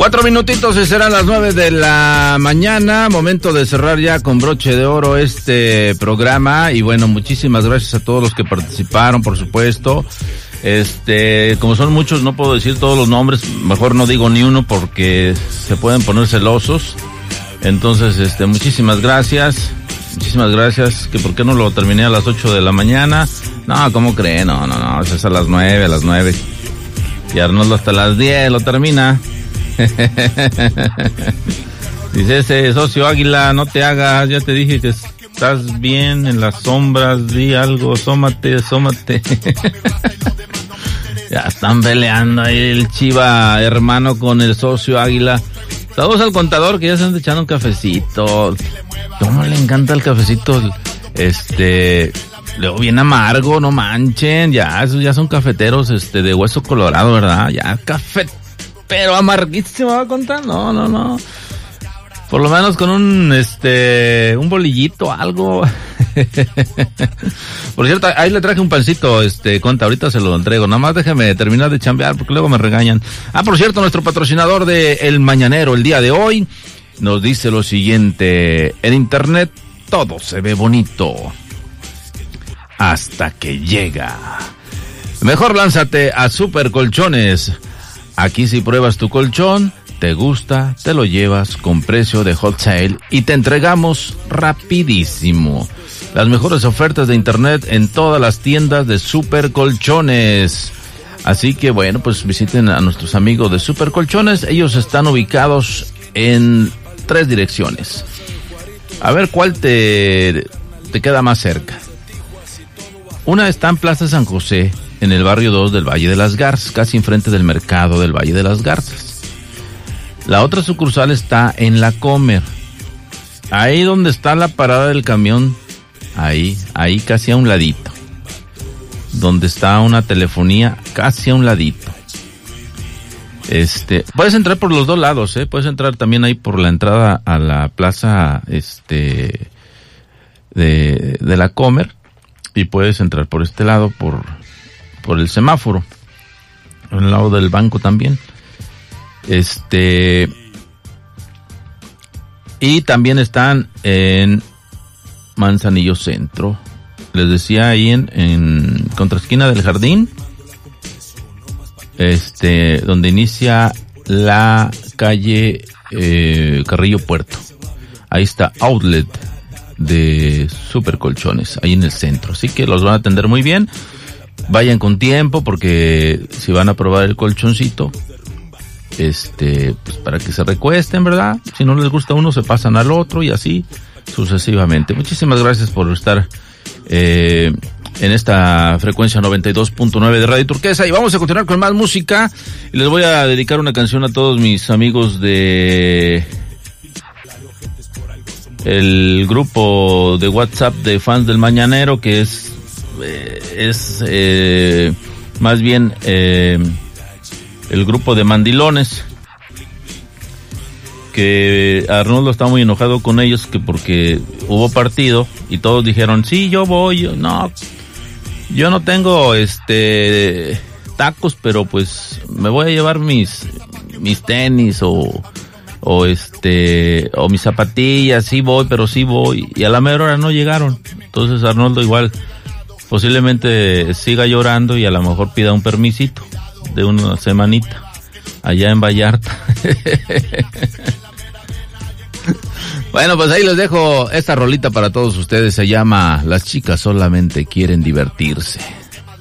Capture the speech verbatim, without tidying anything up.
Cuatro minutitos y serán las nueve de la mañana, momento de cerrar ya con broche de oro este programa. Y bueno, muchísimas gracias a todos los que participaron, por supuesto. Este, como son muchos, no puedo decir todos los nombres, mejor no digo ni uno porque se pueden poner celosos. Entonces, este, muchísimas gracias, muchísimas gracias, que por qué no lo terminé a las ocho de la mañana. No, ¿cómo creen? No, no, no, es a las nueve, a las nueve. Y Arnoldo hasta las diez lo termina. Dice ese socio Águila, no te hagas, ya te dije que estás bien en las sombras, di algo, asómate, asómate. Ya están peleando ahí el Chiva hermano con el socio Águila. Saludos al contador que ya se han echando un cafecito. ¿Cómo le encanta el cafecito? Este, luego bien amargo, no manchen, ya, esos ya son cafeteros este de hueso colorado, ¿verdad? Ya café, pero amarguísimo va a contar, no, no, no. Por lo menos con un, este, un bolillito, algo. Por cierto, ahí le traje un pancito, este, Conta, ahorita se lo entrego. Nada más déjeme terminar de chambear porque luego me regañan. Ah, por cierto, nuestro patrocinador de El Mañanero el día de hoy nos dice lo siguiente: en internet todo se ve bonito hasta que llega. Mejor lánzate a Super Colchones. Aquí si pruebas tu colchón, te gusta, te lo llevas con precio de hot sale y te entregamos rapidísimo. Las mejores ofertas de internet en todas las tiendas de Super Colchones. Así que bueno, pues visiten a nuestros amigos de Super Colchones. Ellos están ubicados en tres direcciones. A ver cuál te, te queda más cerca. Una está en Plaza San José, en el barrio dos del Valle de las Garzas, casi enfrente del mercado del Valle de las Garzas. La otra sucursal está en La Comer, ahí donde está la parada del camión, ahí, ahí casi a un ladito, donde está una telefonía, casi a un ladito. Este, puedes entrar por los dos lados, eh, puedes entrar también ahí por la entrada a la plaza, este, de, de La Comer, y puedes entrar por este lado, por, por el semáforo, al lado del banco también. Este, y también están en Manzanillo Centro. Les decía ahí en, en contraesquina del Jardín, este, donde inicia la calle eh, Carrillo Puerto. Ahí está Outlet de Super Colchones, ahí en el centro. Así que los van a atender muy bien. Vayan con tiempo porque si van a probar el colchoncito, este, pues para que se recuesten, ¿verdad? Si no les gusta uno, se pasan al otro y así sucesivamente. Muchísimas gracias por estar eh, en esta frecuencia noventa y dos punto nueve de Radio Turquesa, y vamos a continuar con más música. Y les voy a dedicar una canción a todos mis amigos de el grupo de WhatsApp de fans del Mañanero, que es eh, es eh, más bien eh, el grupo de mandilones, que Arnoldo está muy enojado con ellos, que porque hubo partido y todos dijeron, sí, yo voy. Yo, no, yo no tengo este tacos, pero pues me voy a llevar mis mis tenis o o este o mis zapatillas, sí voy, pero sí voy. Y a la mera hora no llegaron. Entonces Arnoldo igual posiblemente siga llorando y a lo mejor pida un permisito de una semanita allá en Vallarta. Bueno, pues ahí les dejo esta rolita para todos ustedes. Se llama Las chicas solamente quieren divertirse.